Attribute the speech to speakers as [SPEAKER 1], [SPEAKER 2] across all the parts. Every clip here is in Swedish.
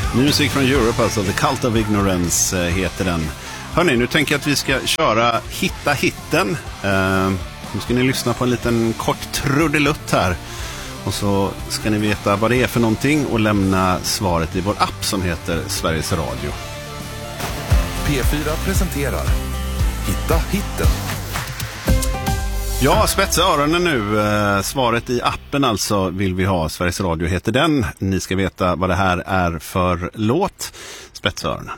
[SPEAKER 1] Ny musik från Europe, alltså The Cult of Ignorance heter den. Hörrni, nu tänker jag att vi ska köra Hitta hitten. Nu ska ni lyssna på en liten kort trudelutt här. Och så ska ni veta vad det är för någonting och lämna svaret i vår app som heter Sveriges Radio.
[SPEAKER 2] P4 presenterar Hitta hitten.
[SPEAKER 1] Ja, spetsa öronen nu. Svaret i appen alltså vill vi ha. Sveriges Radio heter den. Ni ska veta vad det här är för låt. Spetsa öronen.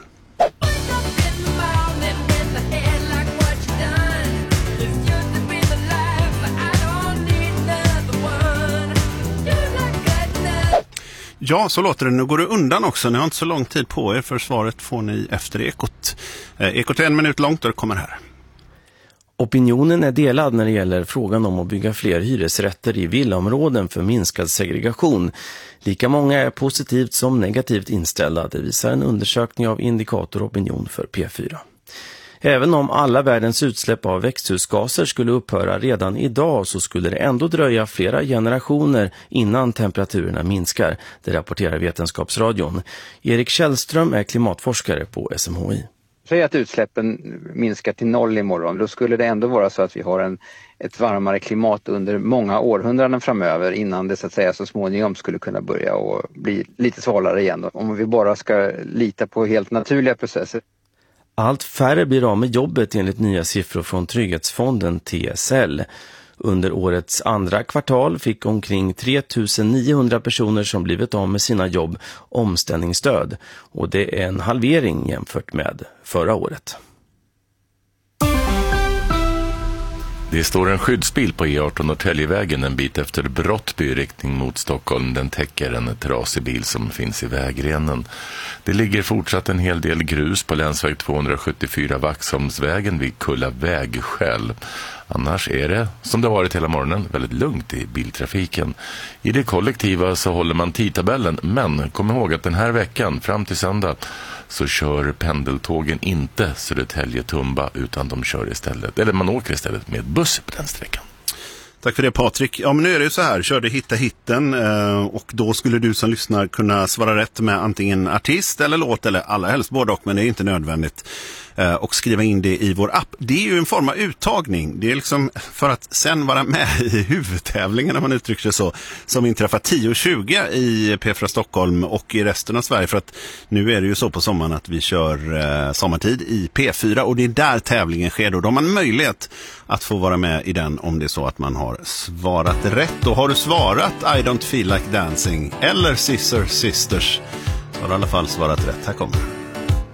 [SPEAKER 1] Ja, så låter det. Nu går det undan också. Ni har inte så lång tid på er, för svaret får ni efter Ekot. Ekot är 1 minut långt och det kommer här.
[SPEAKER 3] Opinionen är delad när det gäller frågan om att bygga fler hyresrätter i villaområden för minskad segregation. Lika många är positivt som negativt inställda. Det visar en undersökning av Indikator Opinion för P4. Även om alla världens utsläpp av växthusgaser skulle upphöra redan idag, så skulle det ändå dröja flera generationer innan temperaturerna minskar. Det rapporterar Vetenskapsradion. Erik Källström är klimatforskare på SMHI.
[SPEAKER 4] Säg att utsläppen minskar till 0 imorgon, då skulle det ändå vara så att vi har ett varmare klimat under många århundraden framöver, innan det så småningom skulle kunna börja och bli lite svalare igen då, om vi bara ska lita på helt naturliga processer.
[SPEAKER 3] Allt färre blir av med jobbet enligt nya siffror från Trygghetsfonden TSL. Under årets andra kvartal fick omkring 3 900 personer som blivit av med sina jobb omställningsstöd, och det är en halvering jämfört med förra året.
[SPEAKER 5] Det står en skyddsbil på E18 Norrtäljevägen en bit efter Brottby i riktning mot Stockholm. Den täcker en trasig bil som finns i vägrenen. Det ligger fortsatt en hel del grus på länsväg 274 Vaxholmsvägen vid Kulla vägskäl. Annars är det, som det har varit hela morgonen, väldigt lugnt i biltrafiken. I det kollektiva så håller man tidtabellen, men kom ihåg att den här veckan fram till söndag så kör pendeltågen inte Södertälje-Tumba, utan de kör istället, eller man åker istället med buss på den sträckan.
[SPEAKER 1] Tack för det, Patrik. Ja, men nu är det ju så här, körde Hitta hitten och då skulle du som lyssnar kunna svara rätt med antingen artist eller låt, eller alla helst både och, men det är inte nödvändigt, och skriva in det i vår app. Det är ju en form av uttagning. Det är liksom för att sen vara med i huvudtävlingen, när man uttrycker det så, som inträffar 10:20 i P4 Stockholm och i resten av Sverige, för att nu är det ju så på sommaren att vi kör sommartid i P4, och det är där tävlingen sker. Då har man möjlighet att få vara med i den om det är så att man har svarat rätt. Då har du svarat I don't feel like dancing eller Scissor Sisters, så har du i alla fall svarat rätt. Här kommer